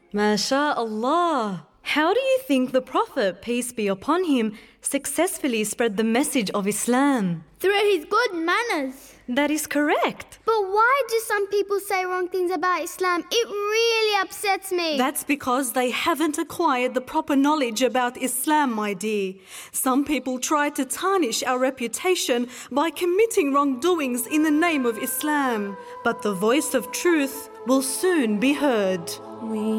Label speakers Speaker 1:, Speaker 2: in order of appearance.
Speaker 1: MashaAllah. How do you think the Prophet, peace be upon him, successfully spread the message of Islam?
Speaker 2: Through his good manners.
Speaker 1: That is correct.
Speaker 3: But why do some people say wrong things about Islam? It really upsets me.
Speaker 4: That's because they haven't acquired the proper knowledge about Islam, my dear. Some people try to tarnish our reputation by committing wrongdoings in the name of Islam. But the voice of truth will soon be heard.